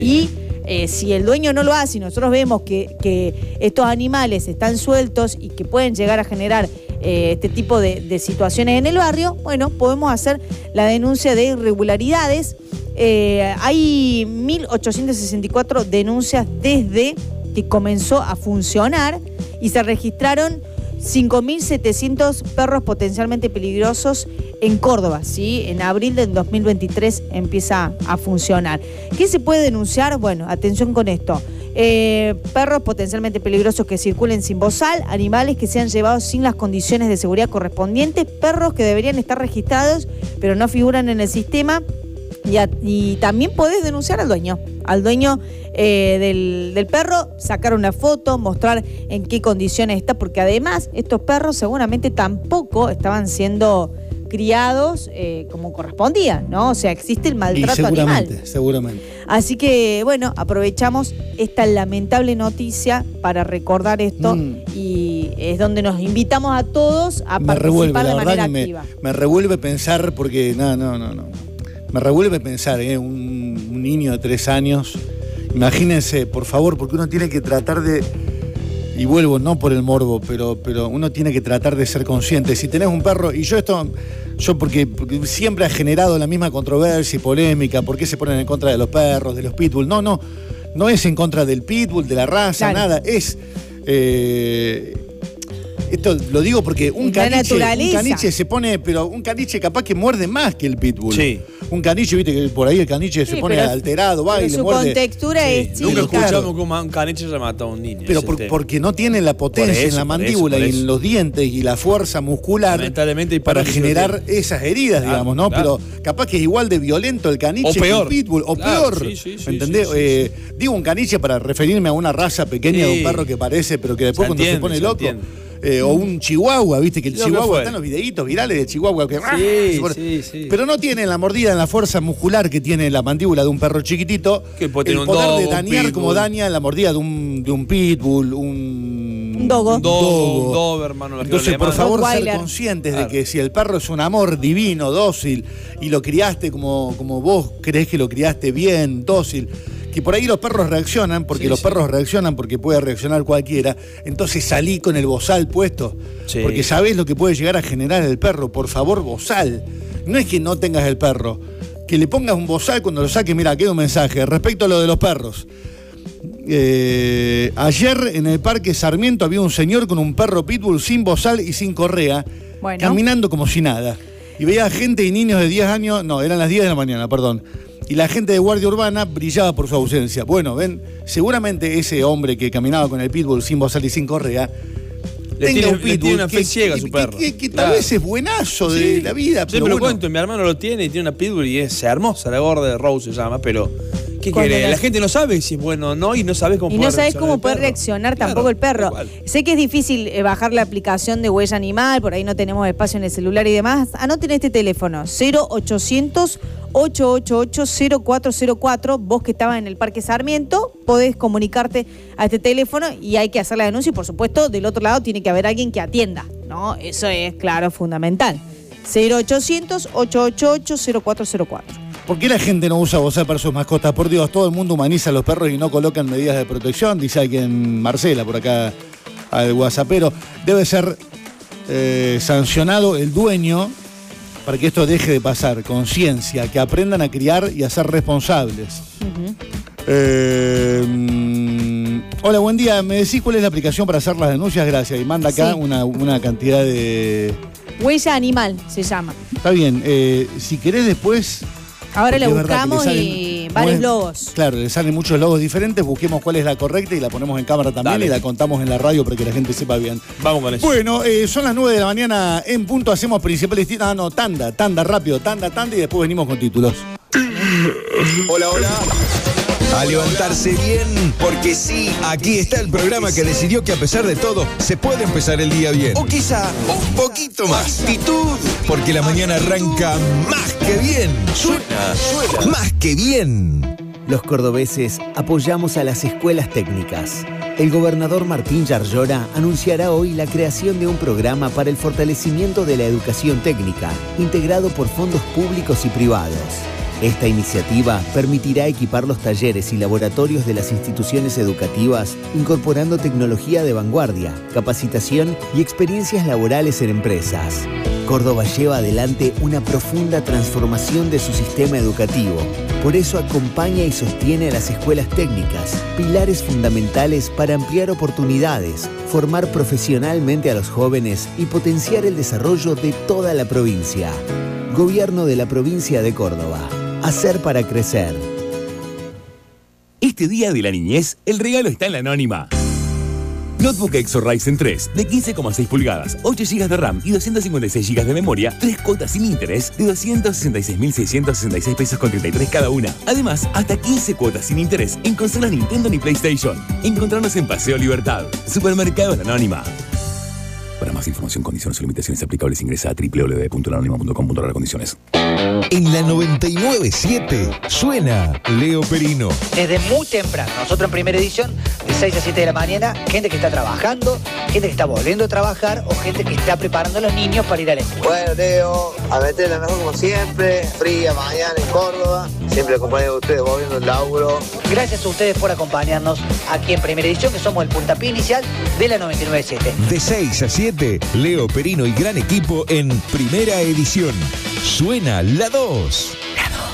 Y si el dueño no lo hace y nosotros vemos que estos animales están sueltos y que pueden llegar a generar este tipo de situaciones en el barrio, bueno, podemos hacer la denuncia de irregularidades. Hay 1.864 denuncias desde que comenzó a funcionar y se registraron 5.700 perros potencialmente peligrosos en Córdoba, ¿sí? En abril del 2023 empieza a funcionar. ¿Qué se puede denunciar? Bueno, atención con esto. Perros potencialmente peligrosos que circulen sin bozal, animales que sean llevados sin las condiciones de seguridad correspondientes, perros que deberían estar registrados pero no figuran en el sistema. Y también podés denunciar al dueño del perro, sacar una foto, mostrar en qué condiciones está, porque además estos perros seguramente tampoco estaban siendo criados como correspondía, ¿no? O sea, existe el maltrato animal. Seguramente. Así que, bueno, aprovechamos esta lamentable noticia para recordar esto y es donde nos invitamos a todos a participar de manera activa. Me revuelve pensar, porque no. Me revuelve pensar, un niño de 3 años, imagínense, por favor, porque uno tiene que tratar de, y vuelvo, no por el morbo, pero uno tiene que tratar de ser consciente. Si tenés un perro, y yo porque siempre ha generado la misma controversia y polémica, ¿por qué se ponen en contra de los perros, de los pitbull? No es en contra del pitbull, de la raza, claro. Nada, es... Esto lo digo porque un caniche se pone, pero un caniche capaz que muerde más que el pitbull. Sí. Un caniche, viste que por ahí el caniche se pone alterado, va y le muerde. Su contextura es chica. Nunca escuchamos que un caniche se mata a un niño. Pero porque no tiene la potencia en la mandíbula y en los dientes y la fuerza muscular para generar esas heridas, digamos, ¿no? Claro. Pero capaz que es igual de violento el caniche que el pitbull, o peor. ¿Me entendés? Digo un caniche para referirme a una raza pequeña de un perro que parece, pero que después cuando se pone loco... o un chihuahua, viste que el chihuahua están los videitos virales de chihuahua que sí. Pero no tiene la mordida en la fuerza muscular que tiene la mandíbula de un perro chiquitito, que puede tener el poder de dañar como daña la mordida de un pitbull, un doberman. Entonces, por favor, ser conscientes de que si el perro es un amor divino, dócil, y lo criaste como vos creés que lo criaste bien, dócil, que por ahí los perros reaccionan, porque perros reaccionan porque puede reaccionar cualquiera, entonces salí con el bozal puesto, porque sabés lo que puede llegar a generar el perro. Por favor, bozal. No es que no tengas el perro, que le pongas un bozal cuando lo saques. Mira, queda un mensaje respecto a lo de los perros. Ayer en el Parque Sarmiento había un señor con un perro pitbull sin bozal y sin correa, caminando como si nada. Y veía gente y niños de 10 años, no, eran las 10 de la mañana, perdón. Y la gente de Guardia Urbana brillaba por su ausencia. Bueno, ven, seguramente ese hombre que caminaba con el pitbull sin bozal y sin correa tiene una fe ciega a su perro. Que tal vez es buenazo de la vida. Yo me lo cuento, mi hermano lo tiene y tiene una pitbull y es hermosa, la gorda de Rose se llama, pero... ¿Qué querés? La gente no sabe si es bueno o no y no sabes cómo puede reaccionar tampoco el perro. Sé que es difícil bajar la aplicación de Huella Animal, por ahí no tenemos espacio en el celular y demás. Anoten este teléfono, 0800 888-0404. Vos que estabas en el Parque Sarmiento, podés comunicarte a este teléfono y hay que hacer la denuncia y, por supuesto, del otro lado tiene que haber alguien que atienda, ¿no? Eso es, claro, fundamental. 0800-888-0404. ¿Por qué la gente no usa bozal para sus mascotas? Por Dios, todo el mundo humaniza a los perros y no colocan medidas de protección, dice alguien, Marcela, por acá, al WhatsAppero. Debe ser sancionado el dueño para que esto deje de pasar. Conciencia, que aprendan a criar y a ser responsables. Hola, buen día. ¿Me decís cuál es la aplicación para hacer las denuncias? Gracias. Y manda acá una cantidad de... Huella Animal se llama. Está bien. Si querés después... Ahora la buscamos y varios logos. Claro, le salen muchos logos diferentes. Busquemos cuál es la correcta y la ponemos en cámara también. Dale. Y la contamos en la radio para que la gente sepa bien. Vamos con eso. Bueno, son las 9 de la mañana en punto. Hacemos principales... tanda rápido. Tanda y después venimos con títulos. Hola. A levantarse bien, porque sí, aquí está el programa que decidió que a pesar de todo se puede empezar el día bien. O quizá un poquito más. Actitud, porque la mañana arranca más que bien. Suena más que bien. Los cordobeses apoyamos a las escuelas técnicas. El gobernador Martín Yarlora anunciará hoy la creación de un programa para el fortalecimiento de la educación técnica, integrado por fondos públicos y privados. Esta iniciativa permitirá equipar los talleres y laboratorios de las instituciones educativas, incorporando tecnología de vanguardia, capacitación y experiencias laborales en empresas. Córdoba lleva adelante una profunda transformación de su sistema educativo. Por eso acompaña y sostiene a las escuelas técnicas, pilares fundamentales para ampliar oportunidades, formar profesionalmente a los jóvenes y potenciar el desarrollo de toda la provincia. Gobierno de la provincia de Córdoba. Hacer para crecer. Este día de la niñez, el regalo está en la Anónima. Notebook Exo Ryzen 3 de 15,6 pulgadas, 8 GB de RAM y 256 GB de memoria, 3 cuotas sin interés de 266.666 pesos con 33 cada una. Además, hasta 15 cuotas sin interés en consolas Nintendo ni PlayStation. Encontrarnos en Paseo Libertad, Supermercado La Anónima. Para más información, condiciones o limitaciones aplicables, ingresa a www.laanonima.com.ar/condiciones. En la 99.7 suena Leo Perino. Desde muy temprano, nosotros en primera edición, de 6 a 7 de la mañana, gente que está trabajando, gente que está volviendo a trabajar o gente que está preparando a los niños para ir a la escuela. Bueno, Leo, a meterle mejor como siempre, fría mañana en Córdoba, siempre acompañado de ustedes volviendo el laburo. Gracias a ustedes por acompañarnos aquí en primera edición, que somos el puntapié inicial de la 99.7. De 6 a 7, Leo Perino y gran equipo en primera edición. Suena la 2.